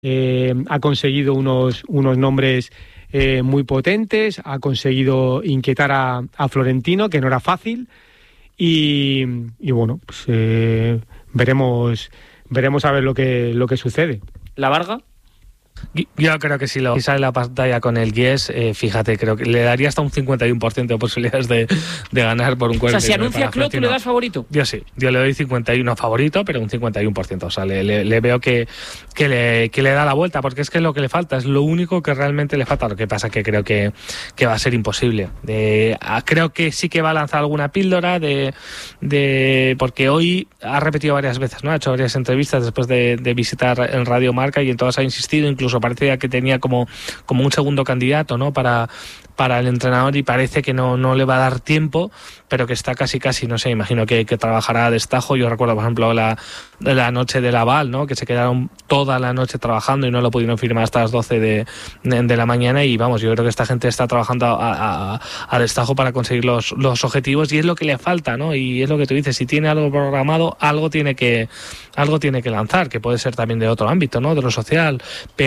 Ha conseguido unos nombres muy potentes, ha conseguido inquietar a Florentino, que no era fácil, y bueno, pues veremos a ver lo que sucede. ¿La Varga? Yo creo que si sale la pantalla con el Guies, fíjate, creo que le daría hasta un 51% de posibilidades de ganar por un 49%. O sea, si anuncia Clot, ¿tú le das favorito? Yo sí, yo le doy 51 favorito, pero un 51%. O sea, le veo que le da la vuelta, porque es que lo que le falta, es lo único que realmente le falta. Lo que pasa que creo que va a ser imposible. Creo que sí que va a lanzar alguna píldora porque hoy ha repetido varias veces, ¿no? Ha hecho varias entrevistas después de visitar en Radio Marca y en todas ha insistido, incluso parecía que tenía como un segundo candidato, ¿no? para el entrenador, y parece que no le va a dar tiempo, pero que está casi, no sé, imagino que trabajará a destajo. Yo recuerdo, por ejemplo, la noche de Laval, ¿no? Que se quedaron toda la noche trabajando y no lo pudieron firmar hasta las 12 de la mañana, y vamos, yo creo que esta gente está trabajando a destajo para conseguir los objetivos, y es lo que le falta, ¿no? Y es lo que tú dices, si tiene algo programado, algo tiene que lanzar, que puede ser también de otro ámbito, ¿no? De lo social,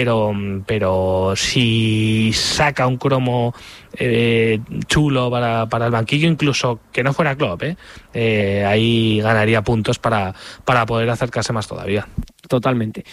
pero si saca un cromo chulo para el banquillo, incluso que no fuera Klopp, ahí ganaría puntos para poder acercarse más todavía. Totalmente.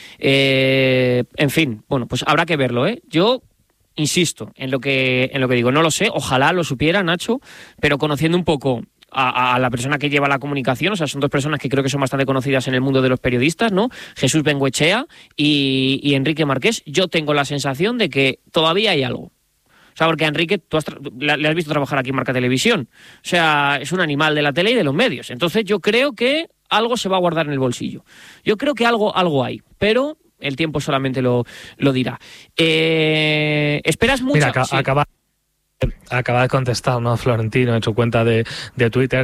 En fin, bueno, pues habrá que verlo, Yo insisto en lo que digo, no lo sé, ojalá lo supiera, Nacho, pero conociendo un poco a la persona que lleva la comunicación, o sea, son dos personas que creo que son bastante conocidas en el mundo de los periodistas, ¿no? Jesús Bengoechea y Enrique Marqués. Yo tengo la sensación de que todavía hay algo. O sea, porque a Enrique tú le has visto trabajar aquí en Marca Televisión. O sea, es un animal de la tele y de los medios. Entonces yo creo que algo se va a guardar en el bolsillo. Yo creo que algo hay, pero el tiempo solamente lo dirá. ¿Esperas mucho? Mira, sí. Acaba de contestar, ¿no? Florentino en su cuenta de Twitter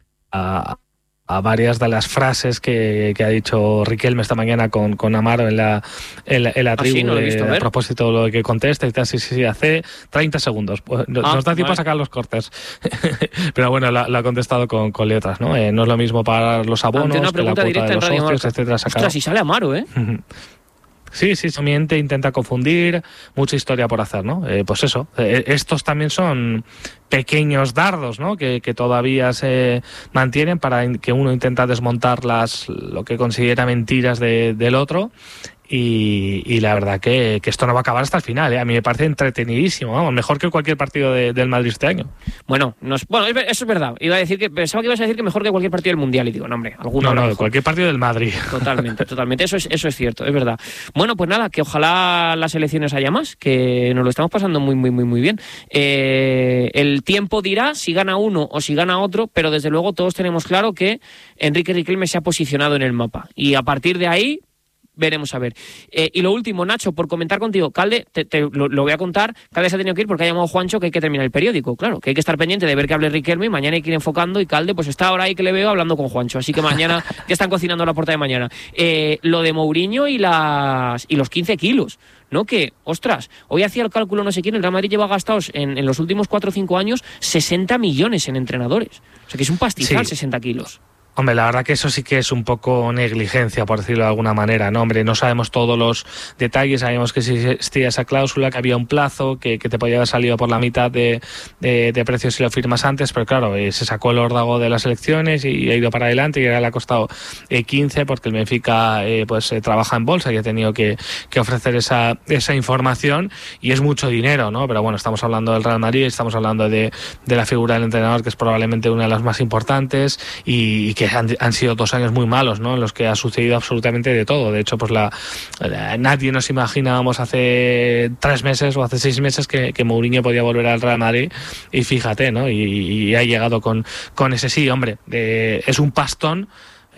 a varias de las frases que ha dicho Riquelme esta mañana con Amaro en la tribu, sí, no lo he visto, a propósito de lo que contesta y tal. Sí, hace 30 segundos. Pues, nos da tiempo a sacar los cortes. Pero bueno, lo ha contestado con letras, ¿no? No es lo mismo para los abonos, una pregunta que la cuota de los socios, etcétera. Ostras, si sale Amaro, Sí, miente, intenta confundir, mucha historia por hacer, ¿no? Pues eso, estos también son pequeños dardos, ¿no? Que todavía se mantienen para que uno intenta desmontar lo que considera mentiras del otro. Y la verdad que esto no va a acabar hasta el final, A mí me parece entretenidísimo, vamos, mejor que cualquier partido del Madrid este año. Bueno, eso es verdad. Pensaba que ibas a decir que mejor que cualquier partido del Mundial, y digo, no, hombre, No, cualquier partido del Madrid. Totalmente, eso es cierto, es verdad. Bueno, pues nada, que ojalá las elecciones haya más, que nos lo estamos pasando muy, muy, muy, muy bien. El tiempo dirá si gana uno o si gana otro, pero desde luego todos tenemos claro que Enrique Riquelme se ha posicionado en el mapa, y a partir de ahí veremos a ver. Y lo último, Nacho, por comentar contigo, Calde, lo voy a contar, Calde se ha tenido que ir porque ha llamado Juancho que hay que terminar el periódico, claro, que hay que estar pendiente de ver que hable Riquelme, y mañana hay que ir enfocando, y Calde pues está ahora ahí que le veo hablando con Juancho, así que mañana ya están cocinando la puerta de mañana. Lo de Mourinho y los 15 kilos, ¿no? Que, ostras, hoy hacía el cálculo no sé quién, el Real Madrid lleva gastados en los últimos 4 o 5 años 60 millones en entrenadores, o sea que es un pastizal, sí. 60 kilos. Hombre, la verdad que eso sí que es un poco negligencia, por decirlo de alguna manera, ¿no? Hombre, no sabemos todos los detalles, sabemos que existía esa cláusula, que había un plazo, que te podía haber salido por la mitad de precio si lo firmas antes, pero claro, se sacó el órdago de las elecciones y ha ido para adelante, y ahora le ha costado 15, porque el Benfica trabaja en bolsa y ha tenido que ofrecer esa información, y es mucho dinero, ¿no? Pero bueno, estamos hablando del Real Madrid, estamos hablando de la figura del entrenador, que es probablemente una de las más importantes, y que han sido 2 años muy malos, ¿no? En los que ha sucedido absolutamente de todo. De hecho, pues nadie nos imaginábamos hace 3 meses o hace 6 meses que Mourinho podía volver al Real Madrid, y fíjate, ¿no? Y ha llegado con ese sí, hombre. Es un pastón,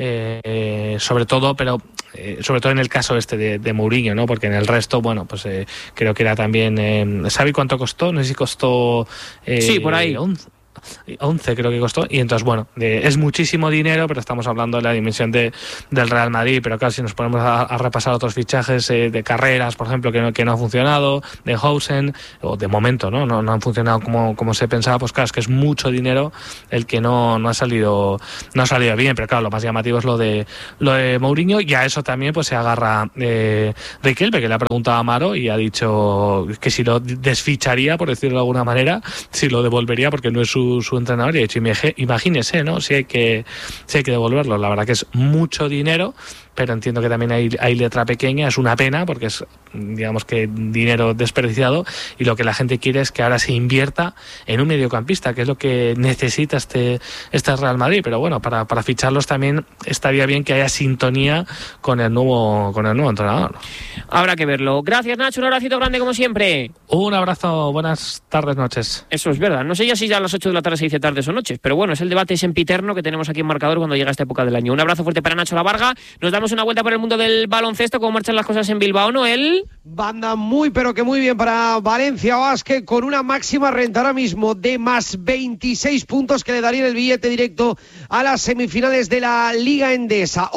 sobre todo en el caso de Mourinho, ¿no? Porque en el resto, bueno, pues creo que era también... ¿Sabe cuánto costó? No sé si costó... sí, por ahí. 11 creo que costó, y entonces bueno, es muchísimo dinero, pero estamos hablando de la dimensión del Real Madrid. Pero claro, si nos ponemos a repasar otros fichajes de Carreras, por ejemplo, que no ha funcionado, de Hausen, o de momento no han funcionado como se pensaba, pues claro, es que es mucho dinero el que no ha salido bien. Pero claro, lo más llamativo es lo de Mourinho, y a eso también pues se agarra Riquelme, que le ha preguntado a Amaro y ha dicho que si lo desficharía, por decirlo de alguna manera, si lo devolvería, porque no es su entrenador, y ha dicho, imagínese, ¿no? Si hay que devolverlo. La verdad que es mucho dinero, pero entiendo que también hay letra pequeña. Es una pena porque es, digamos, que dinero desperdiciado, y lo que la gente quiere es que ahora se invierta en un mediocampista, que es lo que necesita este Real Madrid. Pero bueno, para ficharlos también estaría bien que haya sintonía con el nuevo entrenador. Habrá que verlo. Gracias, Nacho, un abracito grande como siempre. Un abrazo, buenas tardes, noches. Eso es verdad. No sé ya si ya a las 8 de la tarde se dice tardes o noches, pero bueno, es el debate sempiterno que tenemos aquí en Marcador cuando llega esta época del año. Un abrazo fuerte para Nacho Lavarga. Nos damos una vuelta por el mundo del baloncesto. ¿Cómo marchan las cosas en Bilbao, Noel? Banda muy, pero que muy bien para Valencia Basket, con una máxima renta ahora mismo de más 26 puntos que le darían el billete directo a las semifinales de la Liga Endesa.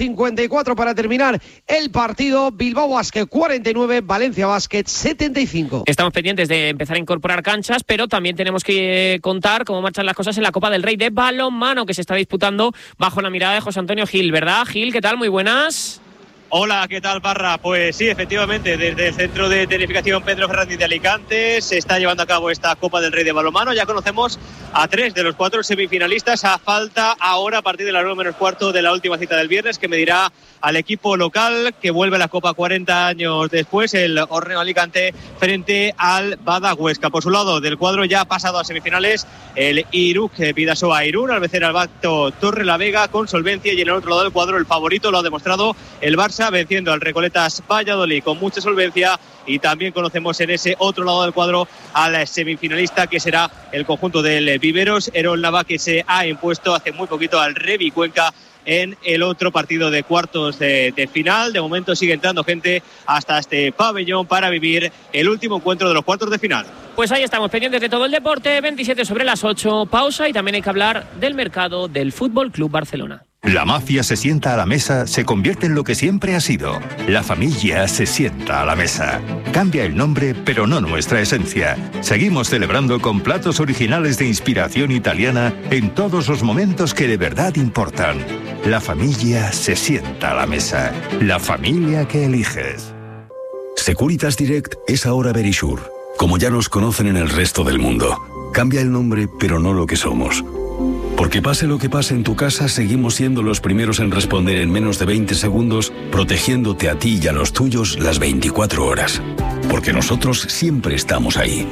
8:54 para terminar el partido. Bilbao Basket 49, Valencia Basket 75. Estamos pendientes de empezar a incorporar canchas, pero también tenemos que contar cómo marchan las cosas en la Copa del Rey de balonmano, que se está disputando bajo la mirada de José Antonio Gil, ¿verdad? Gil, ¿qué tal? Muy buenas. Hola, ¿qué tal, Parra? Pues sí, efectivamente, desde el Centro de Tecnificación Pedro Fernández de Alicante se está llevando a cabo esta Copa del Rey de balonmano. Ya conocemos a 3 de los 4 semifinalistas. A falta ahora, a partir de las 9:15 de la última cita del viernes, que medirá al equipo local que vuelve a la Copa 40 años después, el Horneo Alicante, frente al Bada Huesca. Por su lado, del cuadro ya ha pasado a semifinales el Iruk Bidasoa Irún, al vencer al Bacto Torre la Vega con solvencia, y en el otro lado del cuadro el favorito lo ha demostrado el Barça, venciendo al Recoletas Valladolid con mucha solvencia. Y también conocemos en ese otro lado del cuadro al semifinalista, que será el conjunto del Viveros Erol Nava, que se ha impuesto hace muy poquito al Revi Cuenca en el otro partido de cuartos de final. De momento sigue entrando gente hasta este pabellón para vivir el último encuentro de los cuartos de final. Pues ahí estamos, pendientes de todo el deporte. 27 sobre las 8, pausa, y también hay que hablar del mercado del Fútbol Club Barcelona. La mafia se sienta a la mesa, se convierte en lo que siempre ha sido. La familia se sienta a la mesa. Cambia el nombre, pero no nuestra esencia. Seguimos celebrando con platos originales de inspiración italiana en todos los momentos que de verdad importan. La familia se sienta a la mesa. La familia que eliges. Securitas Direct es ahora Verisure, como ya nos conocen en el resto del mundo. Cambia el nombre, pero no lo que somos. Porque pase lo que pase en tu casa, seguimos siendo los primeros en responder en menos de 20 segundos, protegiéndote a ti y a los tuyos las 24 horas. Porque nosotros siempre estamos ahí.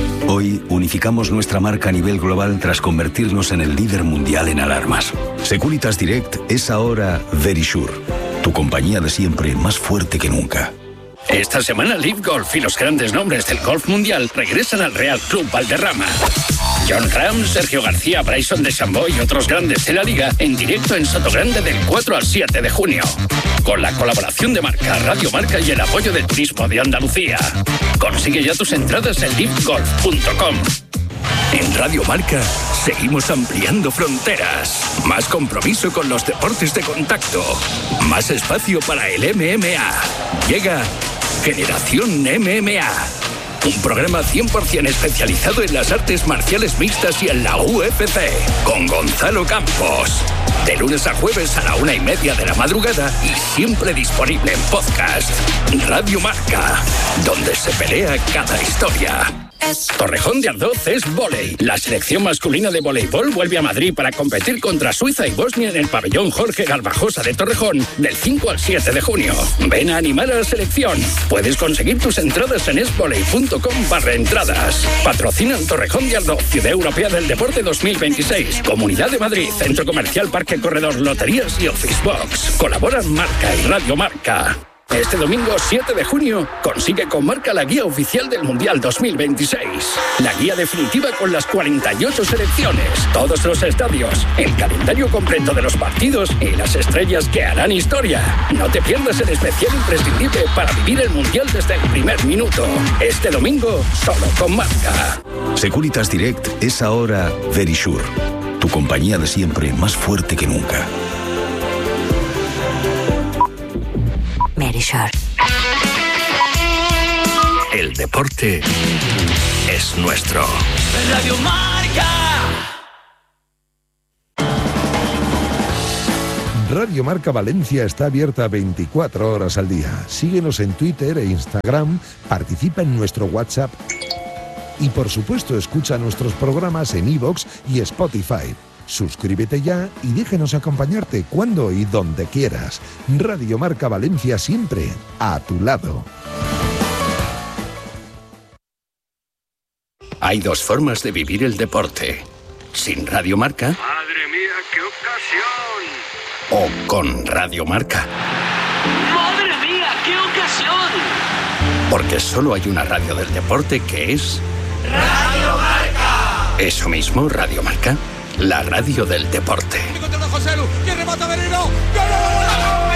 Hoy unificamos nuestra marca a nivel global tras convertirnos en el líder mundial en alarmas. Securitas Direct es ahora Verisure, tu compañía de siempre más fuerte que nunca. Esta semana Live Golf y los grandes nombres del golf mundial regresan al Real Club Valderrama. John Ram, Sergio García, Bryson DeChambeau y otros grandes de la liga en directo en Sotogrande del 4 al 7 de junio. Con la colaboración de Marca, Radio Marca y el apoyo del Turismo de Andalucía. Consigue ya tus entradas en livegolf.com. En Radio Marca seguimos ampliando fronteras. Más compromiso con los deportes de contacto. Más espacio para el MMA. Llega Generación MMA. Un programa 100% especializado en las artes marciales mixtas y en la UFC. Con Gonzalo Campos. De lunes a jueves a la 1:30 de la madrugada y siempre disponible en podcast. Radio Marca, donde se pelea cada historia. Torrejón de Ardoz es vóley. La selección masculina de voleibol vuelve a Madrid para competir contra Suiza y Bosnia en el pabellón Jorge Garbajosa de Torrejón del 5 al 7 de junio. Ven a animar a la selección. Puedes conseguir tus entradas en esvoley.com/entradas. Patrocinan Torrejón de Ardoz, Ciudad Europea del Deporte 2026. Comunidad de Madrid, Centro Comercial Parque Corredor, Loterías y Office Box. Colaboran Marca y Radio Marca. Este domingo 7 de junio consigue con Marca la guía oficial del Mundial 2026. La guía definitiva con las 48 selecciones, todos los estadios, el calendario completo de los partidos y las estrellas que harán historia. No te pierdas el especial imprescindible para vivir el Mundial desde el primer minuto. Este domingo solo con Marca. Securitas Direct es ahora Verisure, tu compañía de siempre más fuerte que nunca. Verisure. El deporte es nuestro. Radio Marca. Radio Marca Valencia está abierta 24 horas al día. Síguenos en Twitter e Instagram, participa en nuestro WhatsApp y por supuesto escucha nuestros programas en iVoox y Spotify. Suscríbete ya y déjenos acompañarte cuando y donde quieras. Radio Marca Valencia siempre a tu lado. Hay dos formas de vivir el deporte. Sin Radio Marca. ¡Madre mía, qué ocasión! O con Radio Marca. ¡Madre mía, qué ocasión! Porque solo hay una radio del deporte que es... ¡Radio Marca! Eso mismo, Radio Marca. La radio del deporte. ¡Qué remata Merino! ¡Gol!